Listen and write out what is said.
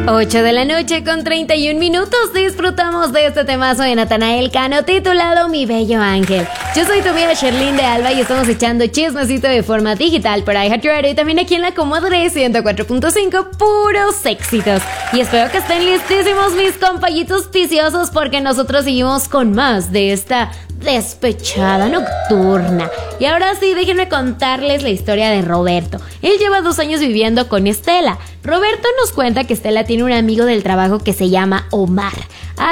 8 de la noche con 31 minutos. Disfrutamos de este temazo de Natanael Cano titulado Mi Bello Ángel. Yo soy tu amiga Sherlyn de Alba y estamos echando chismecito de forma digital por iHeartRadio y también aquí en la Comadre 104.5, puros éxitos. Y espero que estén listísimos mis compañitos viciosos porque nosotros seguimos con más de esta despechada nocturna. Y ahora sí, déjenme contarles la historia de Roberto. Él lleva 2 años viviendo con Estela. Roberto nos cuenta que Estela tiene un amigo del trabajo que se llama Omar.